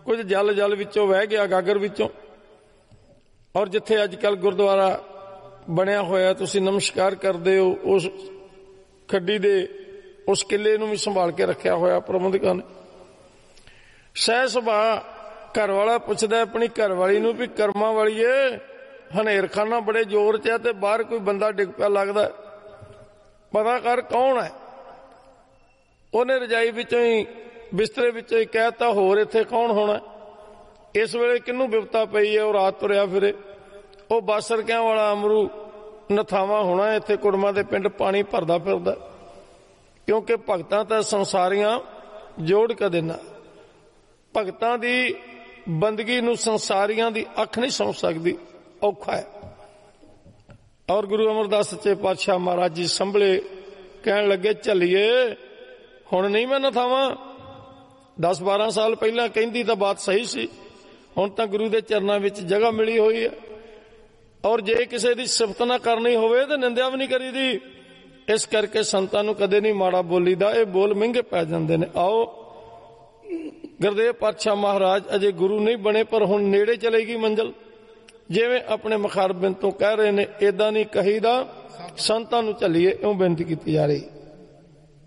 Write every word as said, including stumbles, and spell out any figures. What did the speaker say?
कुछ जल जल विचों वह गया गागर विचों। और जिथे अजकल गुरुद्वारा बनया होया तुसीं नमस्कार करदे हो, उस खड्डी दे उस किले नूं भी संभाल के रखिया होया प्रबंधकां ने। सह सुभा घर वाला पुछदा अपनी घरवाली नूं भी कर्मां वालीए हनेर खाना बड़े जोर च है ते बाहर कोई बंदा डिग पिया लगदा, पता कर कौन है। उन्हें रजाई विचों ही बिस्तरे विचों ही कहता होर इत्थे कौन होना, इस वेले किनू विपता पई है, और रात तुरिया फिरे, वो बासरकियां वाला अमरू नथावा होना, इत्थे कुड़मां दे पिंड पानी भरदा फिरदा। क्योंकि भगतां तां संसारियां जोड़ के देना, भगतां दी बंदगी नूं संसारियां दी अख नहीं समझ सकदी, औखा है। और गुरु अमरदास सच्चे पातशाह महाराज जी संभले कहन लगे झल्लिए हुण नहीं मैं नथावां, दस बारह साल पहला कहंदी तां बात सही सी, हुण तां गुरु दे चरनां विच जगह मिली हुई है। और जे किसी दी सिफत ना करनी होवे ते निंदिया भी नहीं करीदी। इस करके संतां नूं कदे नहीं माड़ा बोलीदा, ये बोल महंगे पै जांदे ने। आओ गुरदेव पातशाह महाराज अजे गुरु नहीं बने पर हुण नेड़े चलेगी मंजिल, जिवें अपने मुखारबिंद तो कह रहे ने, इदां नहीं कहीदा संतां नूं झल्लिए, इउं बेनती कीती जा रही।